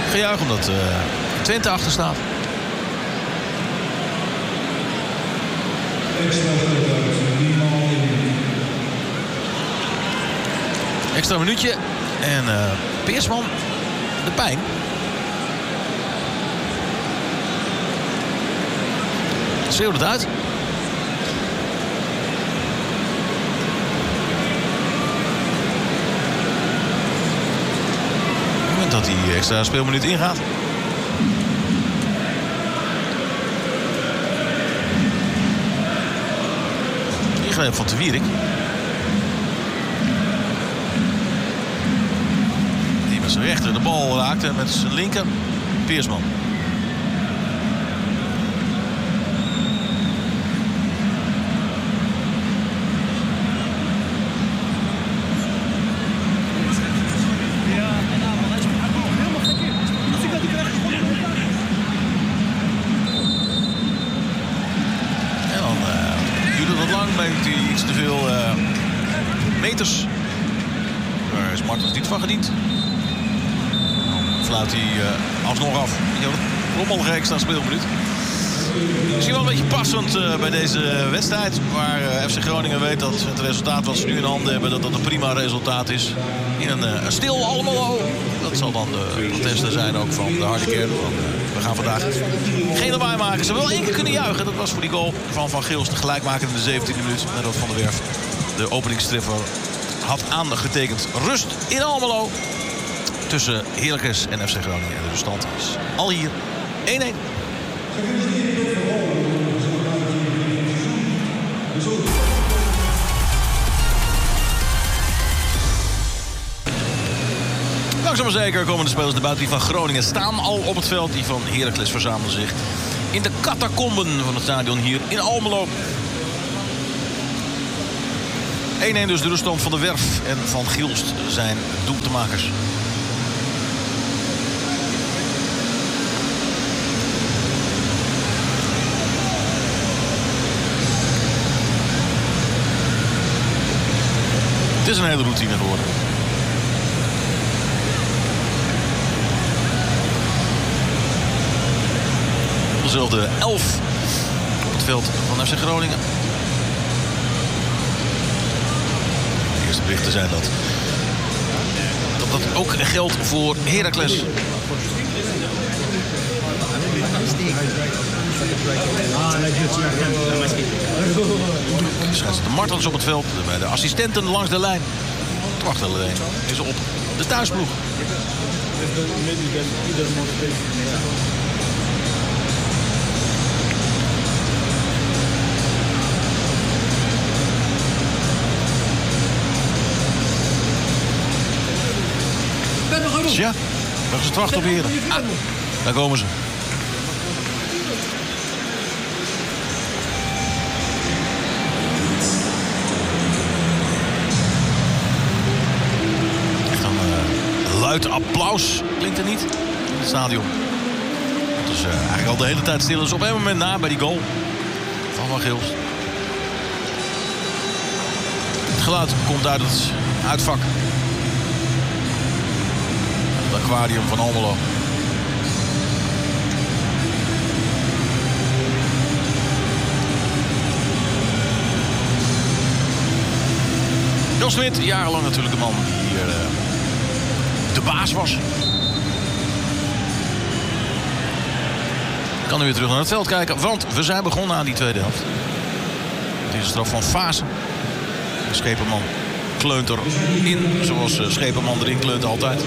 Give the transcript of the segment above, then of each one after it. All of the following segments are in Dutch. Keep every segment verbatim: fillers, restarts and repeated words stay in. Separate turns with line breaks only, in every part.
gejuich omdat uh, Twente achter staat. Extra minuutje. En uh, Peersman, de pijn. Schreeuwt het uit. Op het moment dat die extra speelminuut ingaat. Ingreep van Te Wierik. Die met zijn rechter de bal raakte en met zijn linker Peersman. Daar is Martens niet van gediend. Dan fluit hij uh, alsnog af. Rommelige extra speelminuut. Misschien wel een beetje passend uh, bij deze wedstrijd. Waar uh, F C Groningen weet dat het resultaat wat ze nu in handen hebben, dat dat een prima resultaat is. In een, uh, een stil Almelo. Dat zal dan de protesten zijn ook van de harde kern. Want, uh, we gaan vandaag geen lawaai maken. Ze hebben wel één keer kunnen juichen. Dat was voor die goal van Van Gils. De gelijkmaker in de zeventiende minuut. Nadat Van der Werf de openingstreffer had aangetekend. Rust in Almelo. Tussen Heracles en F C Groningen. En de stand is al hier één-één. Langzaam maar zeker komen de spelers naar buiten. Die van Groningen staan al op het veld. Die van Heracles verzamelen zich in de catacomben van het stadion hier in Almelo. één-één dus de ruststand van de Werf en van Gilst zijn doeltemakers. Het is een hele routine geworden. Dezelfde elf op het veld van F C Groningen. De eerste berichten zijn dat. Dat dat ook geldt voor Heracles. Scheidsrechter Martens op het veld. Bij de assistenten langs de lijn. Het wachtlijn is op de thuisploeg. Ja, dat is het wachten op Heren. Ah, daar komen ze. Echt een uh, luid applaus klinkt er niet in het stadion. Het is uh, eigenlijk al de hele tijd stil. Dus op een moment na bij die goal van Van Gils. Het geluid komt uit het uitvak. Het aquarium van Almelo. Jos Smit, jarenlang natuurlijk de man die hier uh, de baas was. Ik kan nu weer terug naar het veld kijken, want we zijn begonnen aan die tweede helft. Het is een straf van Fase. De Schepenman kleunt erin, zoals uh, Schepenman erin kleunt altijd.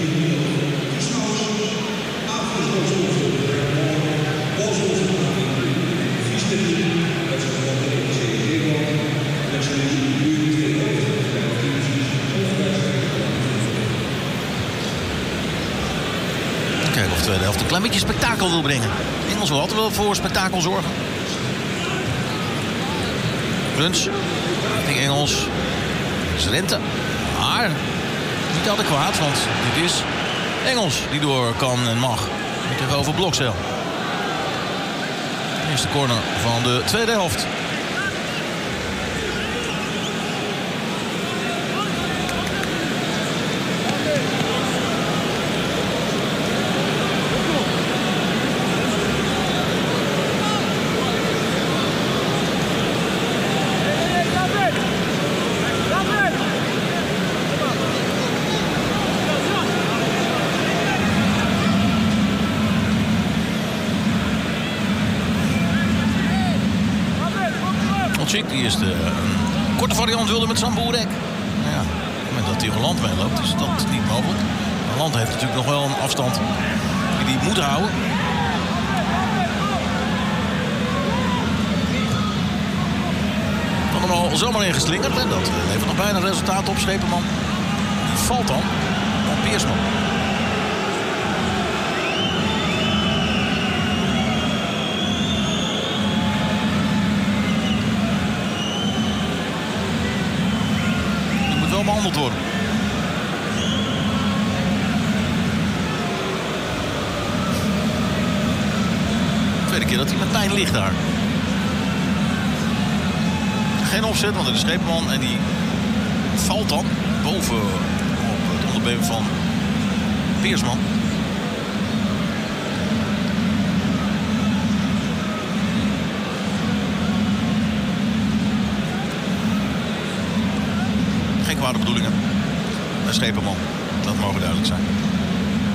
Kijken of de tweede helft een klein beetje spektakel wil brengen. Engels wil altijd wel voor spektakel zorgen. Runs, richting Engels. Dit is Rente. Maar niet adequaat, want dit is Engels die door kan en mag. Tegenover Blokcel. Eerste corner van de tweede helft. Kowalczyk, die is de uh, korte variant wilde met Samboerek. Ja, op het moment dat hij op een land mee loopt, is dat niet mogelijk. Een land heeft natuurlijk nog wel een afstand die hij moet houden. Dan hem al zomaar ingeslingerd en dat levert nog bijna resultaat op. Schepenman, die valt dan op Peersman. Behandeld worden. Tweede keer dat hij met pijn ligt daar. Geen opzet, want er is Schepenman en die valt dan boven op het onderbeen van Peersman. Kwade bedoelingen bij Schepenman. Dat mogen duidelijk zijn.